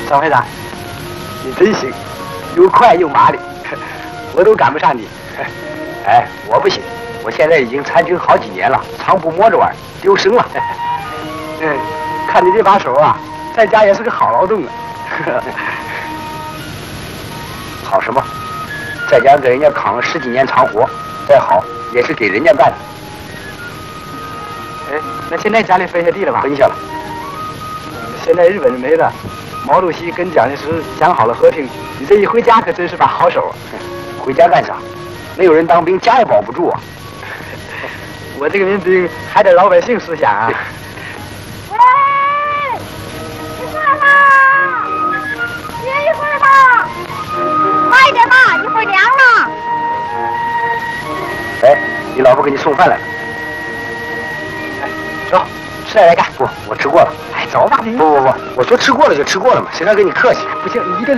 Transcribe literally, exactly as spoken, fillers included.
张会长，你真行，又快又麻利，我都赶不上你。 哎，我不行，我现在已经参军好几年了，常不摸着玩，丢生了。 嗯，看你这把手啊，在家也是个好劳动啊。 好什么？在家给人家扛了十几年长活，再好也是给人家干的。 哎，那现在家里分下地了吧？ 分下了。 现在日本没了，毛主席跟蒋介石讲好了和平，你这一回家可真是把好手啊！ 回家干啥？没有人当兵，家也保不住啊！ 我这个民兵还得老百姓思想啊！ 喂，一会儿吧，歇一会儿吧，快点吧，一会儿凉了。 哎，你老婆给你送饭来了。 哎，走，吃点来干。 不，我吃过了。 哎，走吧你。 不不不，我说吃过了就吃过了嘛，谁让跟你客气？ 不行，你一定。